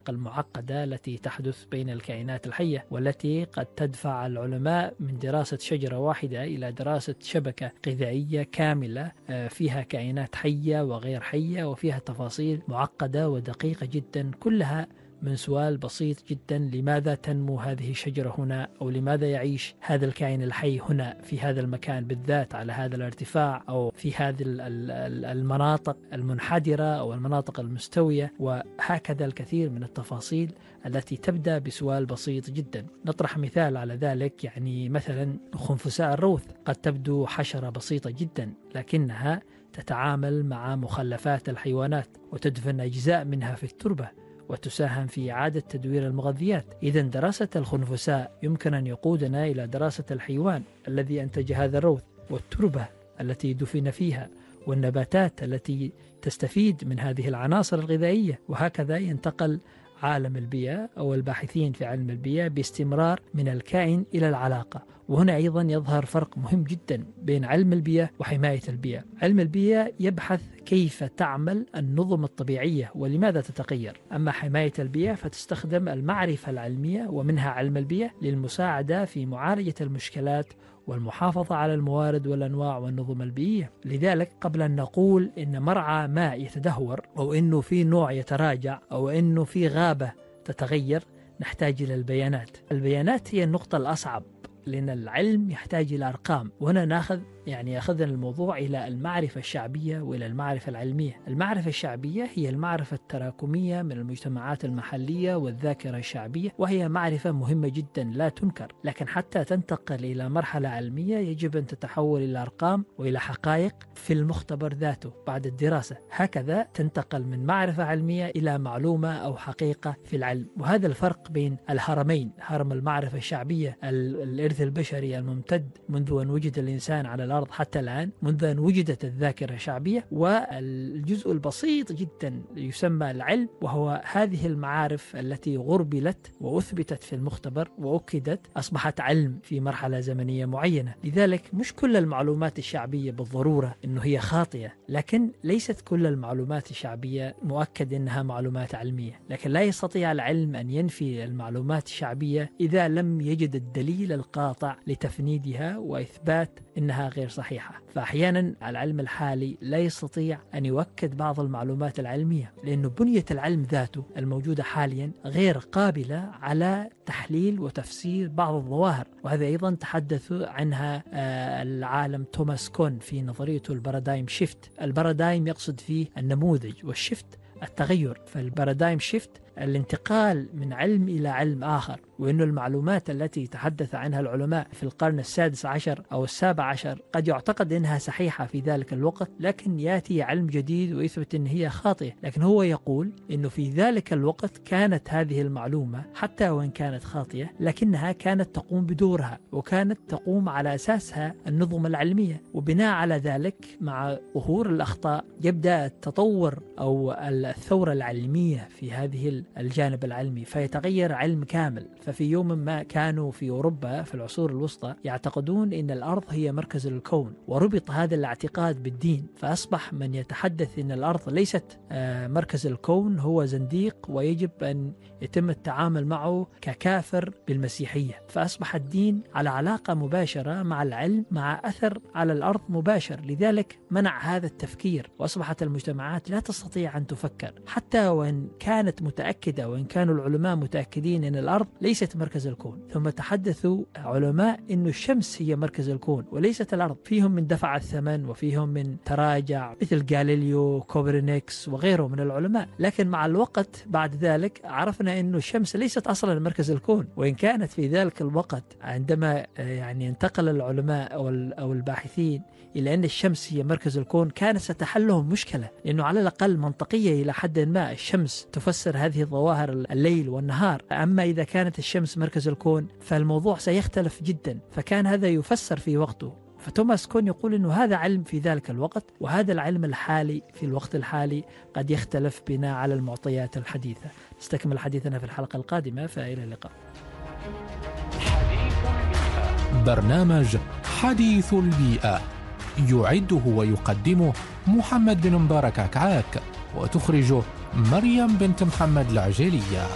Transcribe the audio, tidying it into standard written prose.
العلاقة المعقدة التي تحدث بين الكائنات الحية، والتي قد تدفع العلماء من دراسة شجرة واحدة إلى دراسة شبكة غذائية كاملة فيها كائنات حية وغير حية، وفيها تفاصيل معقدة ودقيقة جدا، كلها من سؤال بسيط جدا: لماذا تنمو هذه الشجرة هنا؟ أو لماذا يعيش هذا الكائن الحي هنا في هذا المكان بالذات على هذا الارتفاع، أو في هذه المناطق المنحدرة أو المناطق المستوية؟ وهكذا الكثير من التفاصيل التي تبدأ بسؤال بسيط جدا. نطرح مثال على ذلك، يعني مثلا خنفساء الروث قد تبدو حشرة بسيطة جدا، لكنها تتعامل مع مخلفات الحيوانات وتدفن أجزاء منها في التربة وتساهم في إعادة تدوير المغذيات. إذن دراسة الخنفساء يمكن أن يقودنا إلى دراسة الحيوان الذي أنتج هذا الروث، والتربة التي دفن فيها، والنباتات التي تستفيد من هذه العناصر الغذائية. وهكذا ينتقل عالم البيئة أو الباحثين في علم البيئة باستمرار من الكائن إلى العلاقة. وهنا أيضا يظهر فرق مهم جدا بين علم البيئة وحماية البيئة. علم البيئة يبحث كيف تعمل النظم الطبيعية ولماذا تتغير، أما حماية البيئة فتستخدم المعرفة العلمية ومنها علم البيئة للمساعدة في معالجة المشكلات والمحافظة على الموارد والأنواع والنظم البيئية. لذلك قبل أن نقول إن مرعى ماء يتدهور، أو إنه في نوع يتراجع، أو إنه في غابة تتغير، نحتاج إلى البيانات. البيانات هي النقطة الأصعب، لأن العلم يحتاج إلى أرقام. وهنا أخذنا الموضوع إلى المعرفة الشعبية وإلى المعرفة العلمية. المعرفة الشعبية هي المعرفة التراكمية من المجتمعات المحلية والذاكرة الشعبية، وهي معرفة مهمة جدا لا تنكر، لكن حتى تنتقل إلى مرحلة علمية يجب أن تتحول إلى أرقام وإلى حقائق في المختبر ذاته بعد الدراسة. هكذا تنتقل من معرفة علمية إلى معلومة أو حقيقة في العلم. وهذا الفرق بين الهرمين، هرم المعرفة الشعبية، الإرث البشري الممتد منذ أن وجد الإنسان على الأرض حتى الآن، منذ أن وجدت الذاكرة الشعبية، والجزء البسيط جدا يسمى العلم، وهو هذه المعارف التي غربلت وأثبتت في المختبر وأكدت أصبحت علم في مرحلة زمنية معينة. لذلك مش كل المعلومات الشعبية بالضرورة أنه هي خاطئة، لكن ليست كل المعلومات الشعبية مؤكد أنها معلومات علمية. لكن لا يستطيع العلم أن ينفي المعلومات الشعبية إذا لم يجد الدليل القاطع لتفنيدها وإثبات أنها غير صحيحة. فأحيانا العلم الحالي لا يستطيع أن يؤكد بعض المعلومات العلمية، لأن بنية العلم ذاته الموجودة حاليا غير قابلة على تحليل وتفسير بعض الظواهر. وهذا أيضا تحدث عنها العالم توماس كون في نظريته البارادايم شيفت. البارادايم يقصد فيه النموذج، والشيفت التغير. فالبارادايم شيفت الانتقال من علم إلى علم آخر، وأن المعلومات التي تحدث عنها العلماء في القرن السادس عشر أو السابع عشر قد يعتقد أنها صحيحة في ذلك الوقت، لكن يأتي علم جديد ويثبت أن هي خاطئة. لكن هو يقول أنه في ذلك الوقت كانت هذه المعلومة حتى وإن كانت خاطئة لكنها كانت تقوم بدورها، وكانت تقوم على أساسها النظم العلمية. وبناء على ذلك مع ظهور الأخطاء يبدأ التطور أو الثورة العلمية في هذه الجانب العلمي، فيتغير علم كامل. ففي يوم ما كانوا في أوروبا في العصور الوسطى يعتقدون أن الأرض هي مركز الكون، وربط هذا الاعتقاد بالدين، فأصبح من يتحدث أن الأرض ليست مركز الكون هو زنديق ويجب أن يتم التعامل معه ككافر بالمسيحية. فأصبح الدين على علاقة مباشرة مع العلم، مع أثر على الأرض مباشر. لذلك منع هذا التفكير، وأصبحت المجتمعات لا تستطيع أن تفكر حتى وإن كانت متأكدة، وإن كانوا العلماء متأكدين أن الأرض ليست مركز الكون. ثم تحدثوا علماء أن الشمس هي مركز الكون وليست الأرض. فيهم من دفع الثمن وفيهم من تراجع مثل غاليليو، كوبرنيكس وغيره من العلماء. لكن مع الوقت بعد ذلك عرفنا أن الشمس ليست أصلا مركز الكون، وإن كانت في ذلك الوقت عندما انتقل العلماء أو الباحثين إلى أن الشمس هي مركز الكون كانت ستحل لهم مشكلة، لأنه على الأقل منطقية إلى حد ما الشمس تفسر هذه الظواهر الليل والنهار. أما إذا كانت الشمس مركز الكون فالموضوع سيختلف جدا، فكان هذا يفسر في وقته. فتوماس كون يقول أنه هذا علم في ذلك الوقت، وهذا العلم الحالي في الوقت الحالي قد يختلف بناء على المعطيات الحديثة. نستكمل حديثنا في الحلقة القادمة، فإلى اللقاء. برنامج حديث البيئة يعده ويقدمه محمد بن مبارك عكعاك، وتخرجه مريم بنت محمد العجيلية.